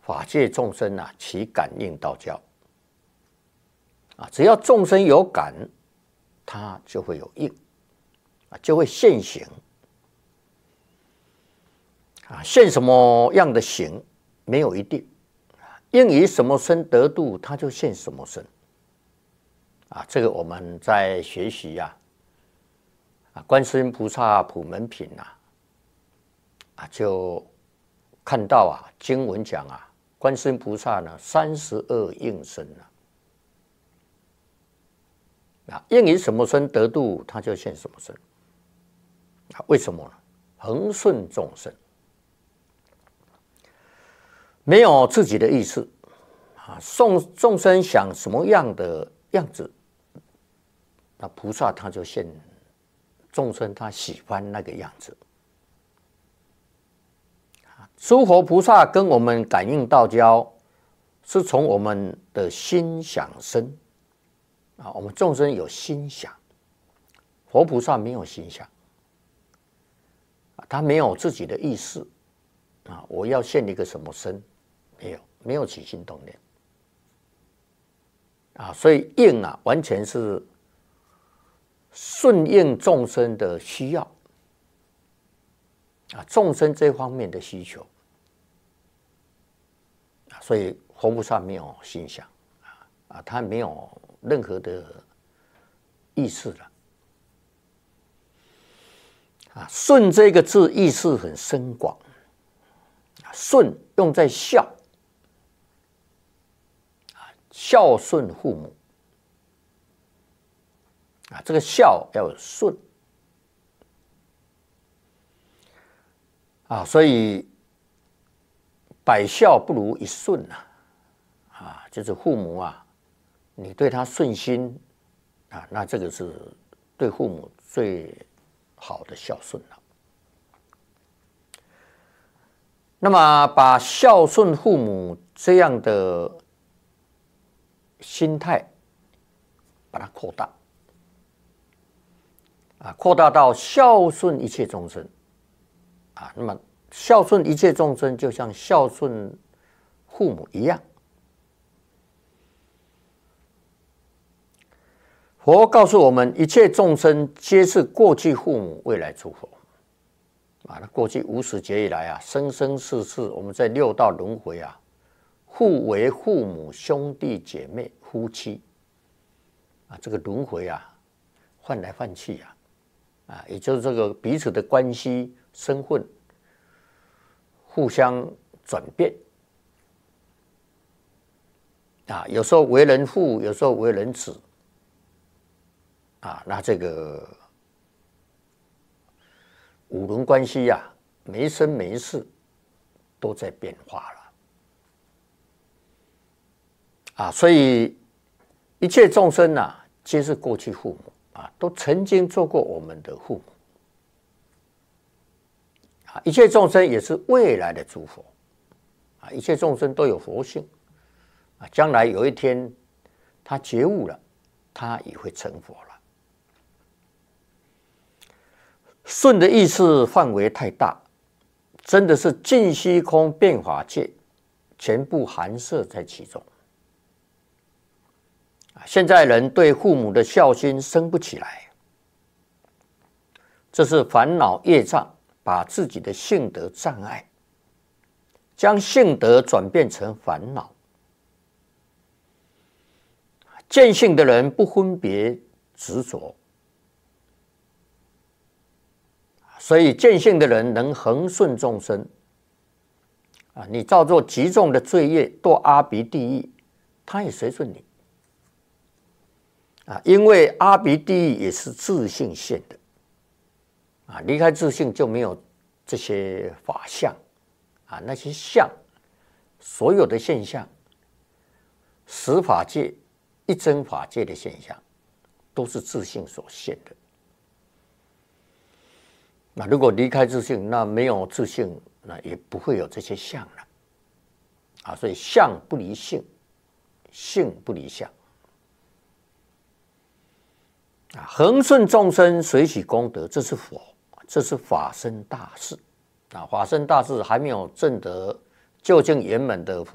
法界众生啊，其感应道交啊，只要众生有感，它就会有应啊，就会现行啊。现什么样的行没有一定，应以什么身得度，它就现什么身啊。这个我们在学习观世音菩萨普门品就看到经文讲观世音菩萨呢32应身应以什么身得度，他就现什么身为什么呢？恒顺众生，没有自己的意识众生想什么样的样子，那菩萨他就现众生他喜欢那个样子。诸佛菩萨跟我们感应道交，是从我们的心想生我们众生有心想，佛菩萨没有心想他没有自己的意识我要现一个什么身，没有起心动念所以应完全是顺应众生的需要众生这方面的需求所以佛菩萨没有心想他没有任何的意识了顺这个字意思很深广，顺用在孝孝顺父母这个孝要有顺所以百孝不如一顺就是父母你对他顺心那这个是对父母最好的孝顺了。那么把孝顺父母这样的心态把它扩大扩大到孝顺一切众生那么孝顺一切众生就像孝顺父母一样。佛告诉我们，一切众生皆是过去父母，未来诸佛那过去无始劫以来生生世世我们在六道轮回互为父母、兄弟姐妹、夫妻这个轮回换来换去也就是这个彼此的关系身份互相转变有时候为人父，有时候为人子那这个五伦关系每一生每一世都在变化了所以一切众生皆是过去父母都曾经做过我们的父母一切众生也是未来的诸佛一切众生都有佛性将来有一天他觉悟了，他也会成佛了。顺的意思范围太大，真的是尽虚空变法界全部含摄在其中现在人对父母的孝心生不起来，这是烦恼业障把自己的性德障碍将性德转变成烦恼。见性的人不分别执着，所以见性的人能恒顺众生你造作极重的罪业堕阿鼻地狱，他也随顺你因为阿鼻地狱也是自性现的离开自性就没有这些法相那些相所有的现象十法界一真法界的现象都是自性所现的如果离开自性，那没有自性，那也不会有这些相了所以相不离性，性不离相恒顺众生随喜功德，这是佛，这是法身大士法身大士还没有证得究竟圆满的